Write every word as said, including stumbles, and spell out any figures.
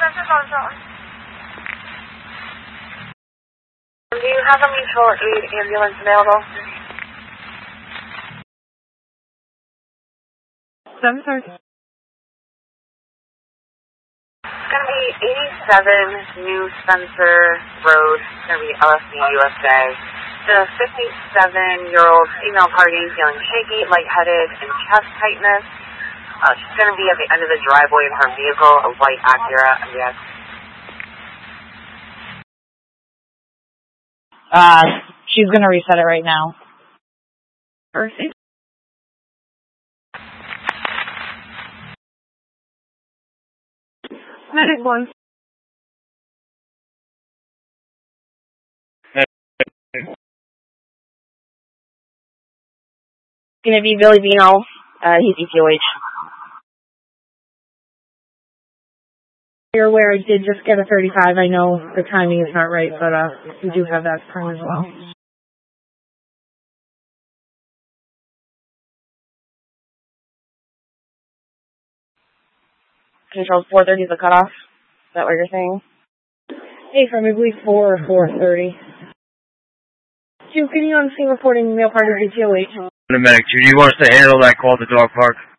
Do you have a mutual aid ambulance available? Seven, sorry. It's going to be eighty-seven New Spencer Road. It's going to be L S D, U S A. The fifty-seven-year-old female party feeling shaky, lightheaded, and chest tightness. Uh, she's going to be at the end of the driveway in her vehicle, a white Acura, I guess. Uh, she's gonna reset it right now. Perfect. Medic one. Gonna be Billy Vino. Uh, he's E T O H. You're aware I did just get a thirty-five. I know the timing is not right, but uh, we do have that time as well. Control four thirty is the cutoff. Is that what you're saying? Hey, from I believe four or four thirty. Two, can you on scene reporting male part of E T O H? Medic, do you want us to handle that call at the dog park?